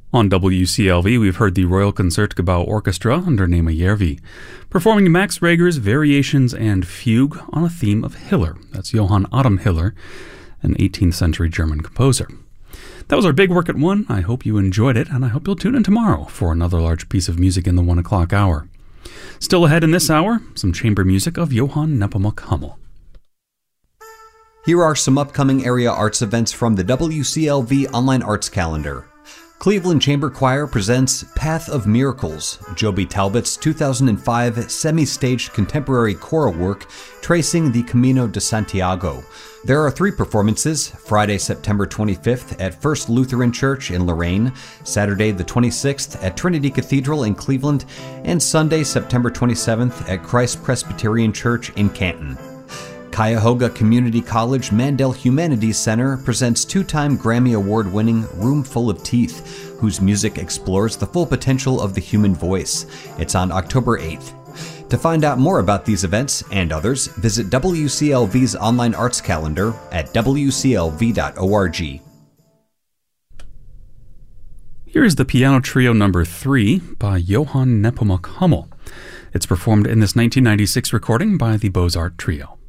On WCLV, we've heard the Royal Concertgebouw Orchestra under Nema Järvi, performing Max Reger's Variations and Fugue on a theme of Hiller. That's Johann Adam Hiller, an 18th century German composer. That was our Big Work at 1. I hope you enjoyed it, and I hope you'll tune in tomorrow for another large piece of music in the 1 o'clock hour. Still ahead in this hour, some chamber music of Johann Nepomuk Hummel. Here are some upcoming area arts events from the WCLV Online Arts Calendar. Cleveland Chamber Choir presents Path of Miracles, Joby Talbot's 2005 semi-staged contemporary choral work tracing the Camino de Santiago. There are 3 performances, Friday, September 25th at First Lutheran Church in Lorain, Saturday the 26th at Trinity Cathedral in Cleveland, and Sunday, September 27th at Christ Presbyterian Church in Canton. Cuyahoga Community College Mandel Humanities Center presents 2-time Grammy Award-winning Room Full of Teeth, whose music explores the full potential of the human voice. It's on October 8th. To find out more about these events and others, visit WCLV's online arts calendar at wclv.org. Here's the Piano Trio No. 3 by Johann Nepomuk Hummel. It's performed in this 1996 recording by the Beaux-Art Trio.